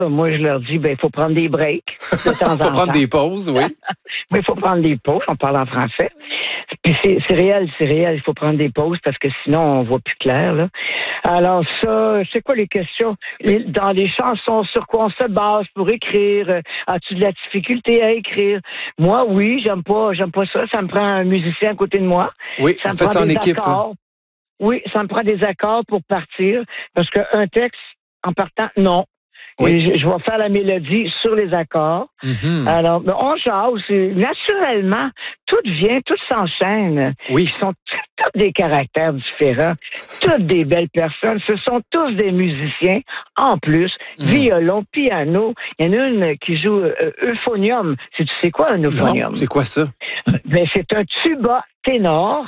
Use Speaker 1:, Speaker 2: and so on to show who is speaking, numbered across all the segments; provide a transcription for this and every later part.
Speaker 1: moi, je leur dis, il faut prendre des breaks de temps en temps.
Speaker 2: Il faut prendre des pauses, oui.
Speaker 1: Oui, il faut prendre des pauses, on parle en français. Puis c'est réel, il faut prendre des pauses parce que sinon, on voit plus clair, là. Alors ça, c'est quoi les questions? Dans les chansons, sur quoi on se base pour écrire? As-tu de la difficulté à écrire? Moi, oui, j'aime pas ça. Ça me prend un musicien à côté de moi.
Speaker 2: Oui,
Speaker 1: ça me
Speaker 2: faites
Speaker 1: prend
Speaker 2: ça en
Speaker 1: des
Speaker 2: équipe.
Speaker 1: accords. Oui, ça me prend des accords pour partir. Parce qu'un texte, en partant, non.
Speaker 2: Oui.
Speaker 1: Et je vais faire la mélodie sur les accords.
Speaker 2: Mm-hmm.
Speaker 1: Alors, on jase. Naturellement, tout s'enchaîne.
Speaker 2: Oui.
Speaker 1: Ils sont tous des caractères différents. Toutes des belles personnes. Ce sont tous des musiciens. En plus, violon, piano. Il y en a une qui joue euphonium. Tu sais quoi, un euphonium?
Speaker 2: Non, c'est quoi ça?
Speaker 1: Ben, c'est un tuba ténor.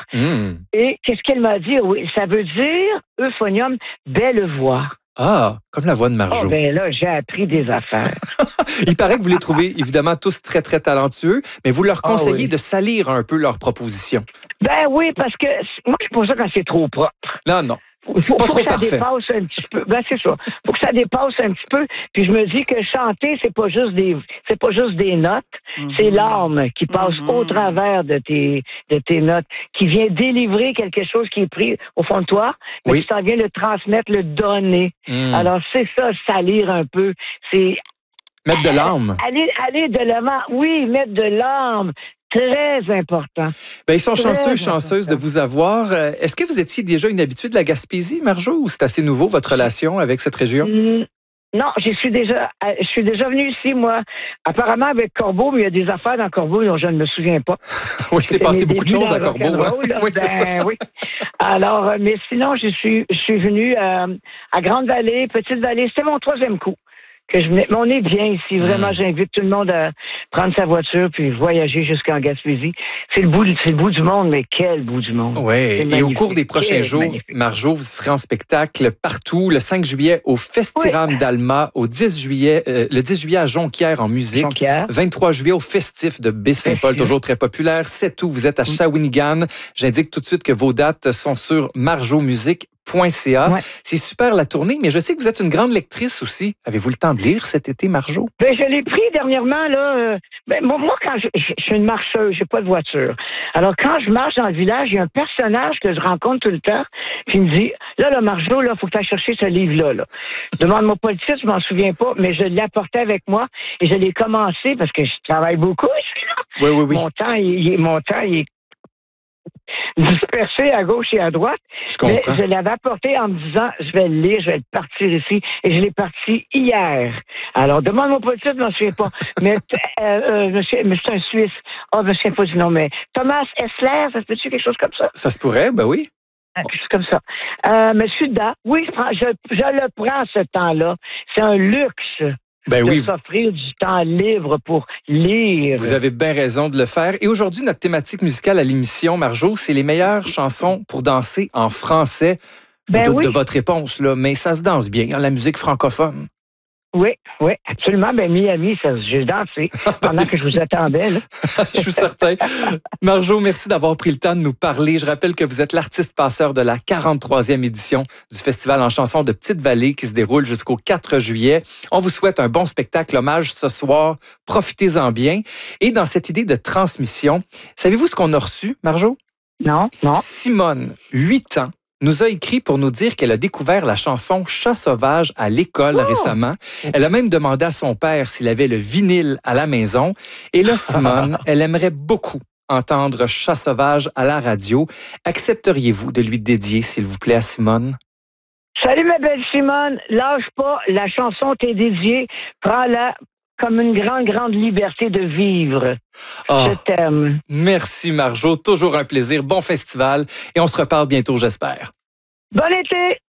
Speaker 1: Et qu'est-ce qu'elle m'a dit? Oui, ça veut dire, euphonium, belle voix.
Speaker 2: Ah, comme la voix de Marjo.
Speaker 1: Oh, ben là, j'ai appris des affaires.
Speaker 2: Il paraît que vous les trouvez évidemment tous très, très talentueux, mais vous leur conseillez de salir un peu leurs propositions.
Speaker 1: Ben oui, parce que moi, je pense ça quand c'est trop propre.
Speaker 2: Non.
Speaker 1: Faut
Speaker 2: Pas trop
Speaker 1: que ça
Speaker 2: parfait.
Speaker 1: dépasse un petit peu. Ben c'est ça. Faut que ça dépasse un petit peu. Puis je me dis que chanter, c'est pas juste des notes, c'est l'âme qui passe au travers de tes notes, qui vient délivrer quelque chose qui est pris au fond de toi, mais qui s'en vient le transmettre, le donner. Alors c'est ça, salir un peu. C'est
Speaker 2: mettre de l'âme.
Speaker 1: Aller de l'avant. Oui, mettre de l'âme. Très important.
Speaker 2: Ben, ils sont chanceuses de vous avoir. Est-ce que vous étiez déjà une habituée de la Gaspésie, Marjo, ou c'est assez nouveau, votre relation avec cette région?
Speaker 1: Non, je suis déjà venue ici, moi. Apparemment, avec Corbeau, mais il y a des affaires dans Corbeau dont je ne me souviens pas.
Speaker 2: Oui, c'est passé beaucoup de choses à Corbeau.
Speaker 1: Oui, c'est ça. Oui. Alors, mais sinon, je suis venue à Grande-Vallée, Petite-Vallée. C'était mon 3e coup. Mais on est bien ici. Vraiment, j'invite tout le monde à prendre sa voiture puis voyager jusqu'en Gaspésie. C'est le bout du monde, mais quel bout du monde.
Speaker 2: Oui, et au cours des prochains jours, Marjo, vous serez en spectacle partout. Le 5 juillet au Festiram d'Alma, le 10 juillet à Jonquière en musique, 23 juillet au Festif de Baie-Saint-Paul, toujours très populaire. 7 août, vous êtes à Shawinigan. J'indique tout de suite que vos dates sont sur marjomusique.ca. C'est super la tournée, mais je sais que vous êtes une grande lectrice aussi. Avez-vous le temps de lire cet été, Marjo?
Speaker 1: Ben, je l'ai pris dernièrement, là. Moi, quand je suis une marcheuse, j'ai pas de voiture. Alors, quand je marche dans le village, il y a un personnage que je rencontre tout le temps, puis il me dit, là, Marjo, là, faut que tu ailles chercher ce livre-là, là. Demande-moi pas le titre, je m'en souviens pas, mais je l'ai apporté avec moi et je l'ai commencé parce que je travaille beaucoup,
Speaker 2: Oui.
Speaker 1: Mon temps, il est dispersé à gauche et à droite. Mais je l'avais apporté en me disant, je vais le lire, je vais le partir ici. Et je l'ai parti hier. Alors, demande-moi pas le titre, je m'en souviens pas. Mais c'est un Suisse. Je me souviens pas du nom, mais Thomas Essler, ça se peut-tu quelque chose comme ça?
Speaker 2: Ça se pourrait, ben oui.
Speaker 1: Quelque chose comme ça. Monsieur Da, oui, je le prends ce temps-là. C'est un luxe. De s'offrir du temps libre pour lire.
Speaker 2: Vous avez bien raison de le faire. Et aujourd'hui, notre thématique musicale à l'émission, Marjo, c'est les meilleures chansons pour danser en français. Je doute de votre réponse, là, mais ça se danse bien, la musique francophone.
Speaker 1: Oui, absolument. Ben, Miami, j'ai dansé pendant que je vous attendais. Là.
Speaker 2: Je suis certain. Marjo, merci d'avoir pris le temps de nous parler. Je rappelle que vous êtes l'artiste passeur de la 43e édition du Festival en chansons de Petite-Vallée qui se déroule jusqu'au 4 juillet. On vous souhaite un bon spectacle hommage ce soir. Profitez-en bien. Et dans cette idée de transmission, savez-vous ce qu'on a reçu, Marjo?
Speaker 1: Non.
Speaker 2: Simone, 8 ans, nous a écrit pour nous dire qu'elle a découvert la chanson Chat sauvage à l'école récemment. Elle a même demandé à son père s'il avait le vinyle à la maison. Et là, Simone, elle aimerait beaucoup entendre Chat sauvage à la radio. Accepteriez-vous de lui dédier, s'il vous plaît, à Simone?
Speaker 1: Salut, ma belle Simone. Lâche pas, la chanson t'est dédiée. Prends-la comme une grande, grande liberté de vivre. Je t'aime.
Speaker 2: Merci, Marjo. Toujours un plaisir. Bon festival. Et on se reparle bientôt, j'espère.
Speaker 1: Bon été!